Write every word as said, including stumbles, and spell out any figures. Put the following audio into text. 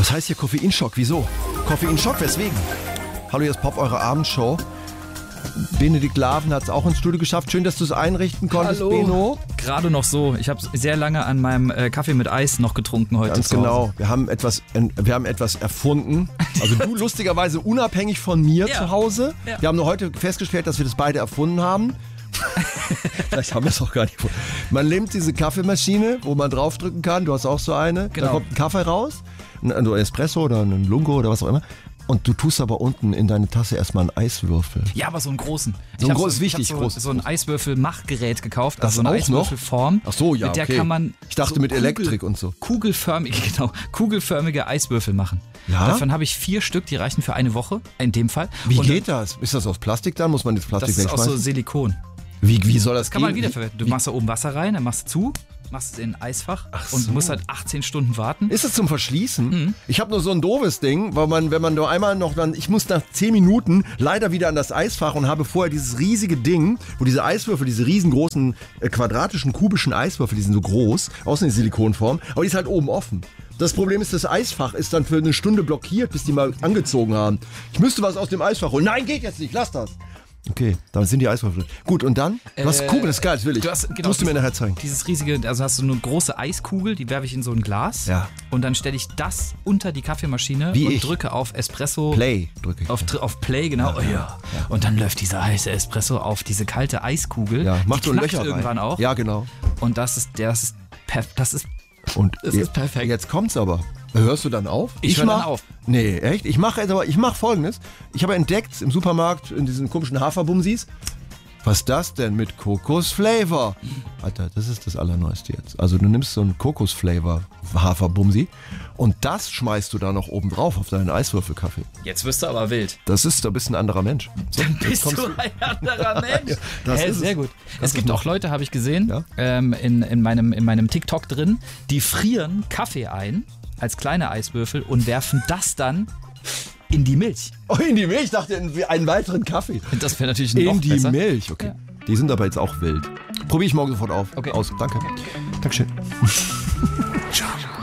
Was heißt hier Koffeinschock? Wieso? Koffeinschock, weswegen? Hallo, hier ist Pop, eure Abendshow. Benedikt Laven hat es auch ins Studio geschafft. Schön, dass du es einrichten konntest, Hallo. Beno. Gerade noch so. Ich habe sehr lange an meinem äh, Kaffee mit Eis noch getrunken heute. Ganz genau. Wir haben etwas, wir haben etwas erfunden. Also du lustigerweise unabhängig von mir Ja. zu Hause. Ja. Wir haben nur heute festgestellt, dass wir das beide erfunden haben. Vielleicht haben wir es auch gar nicht erfunden. Man nimmt diese Kaffeemaschine, wo man draufdrücken kann. Du hast auch so eine. Genau. Da kommt ein Kaffee raus. Ein ein Espresso oder ein Lungo oder was auch immer. Und du tust aber unten in deine Tasse erstmal einen Eiswürfel. Ja, aber so einen großen. So Ich ein hab groß, ich wichtig, hab so, groß. so ein Eiswürfel-Machgerät gekauft. Das also so eine auch noch? Eiswürfelform. Ach so, ja, Mit der okay. kann man Ich dachte so mit Kugel- Elektrik und so. Kugelförmige, genau, kugelförmige Eiswürfel machen. Ja? Davon habe ich vier Stück, die reichen für eine Woche, in dem Fall. Wie Und geht das? Ist das aus Plastik dann? Muss man das Plastik das ist aus wegschmeißen? so Silikon. wie, wie soll das Das kann gehen? man wiederverwenden. Du machst da oben Wasser rein, dann machst du zu, machst es in ein Eisfach Ach und so. musst halt achtzehn Stunden warten. Ist es zum Verschließen? Mhm. Ich habe nur so ein doofes Ding, weil man, wenn man nur einmal noch dann, ich muss nach zehn Minuten leider wieder an das Eisfach und habe vorher dieses riesige Ding, wo diese Eiswürfel, diese riesengroßen äh, quadratischen, kubischen Eiswürfel, die sind so groß, außen in Silikonform, aber die ist halt oben offen. Das Problem ist, das Eisfach ist dann für eine Stunde blockiert, bis die mal angezogen haben. Ich müsste was aus dem Eisfach holen. Nein, geht jetzt nicht, lass das. Okay, dann sind die Eiswürfel. Gut, und dann? Du hast Äh, Kugel, das ist geil, das will ich. Du hast, genau, Musst du mir dieses- nachher zeigen. Dieses riesige, also hast du eine große Eiskugel, die werfe ich in so ein Glas. Ja. Und dann stelle ich das unter die Kaffeemaschine Wie und ich. drücke auf Espresso. Play drücke ich. Auf, Dr- auf Play, genau. Oh, ja. Und dann läuft dieser heiße Espresso auf diese kalte Eiskugel. Ja, mach die so knackt Löcher irgendwann rein. auch. Ja, genau. Und das ist, das ist, perf- das ist Und Das ist perfekt. Jetzt kommt's aber. Hörst du dann auf? Ich hör dann mach- auf. Nee, echt? Ich mache aber ich mache Folgendes. Ich habe entdeckt im Supermarkt in diesen komischen Haferbumsis. Was ist das denn mit Kokosflavor? Alter, das ist das Allerneueste jetzt. Also du nimmst so einen Kokosflavor Haferbumsi und das schmeißt du da noch oben drauf auf deinen Eiswürfelkaffee. Jetzt wirst du aber wild. Das ist, da bist du ein anderer Mensch. So, jetzt Bist kommst du ein anderer Mensch? das Hä, ist es. sehr gut. Das Es gibt ist auch Leute, habe ich gesehen, Ja? ähm, in, in, meinem, in meinem TikTok drin, die frieren Kaffee ein als kleine Eiswürfel und werfen das dann in die Milch. Oh, in die Milch, ich dachte in einen weiteren Kaffee. Das wäre natürlich noch In die besser. Milch, okay. Ja. Die sind aber jetzt auch wild. Probiere ich morgen sofort auf. Okay. Aus. Danke. Dankeschön. Ciao.